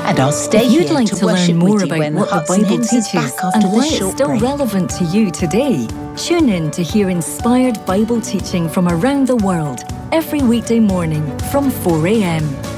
And I'll stay If you'd here like to to learn worship more with you about when what the Hearts and Bible Hymns is teaches back after and why this it's short still break. relevant to you today, tune in to hear inspired Bible teaching from around the world every weekday morning from 4 a.m.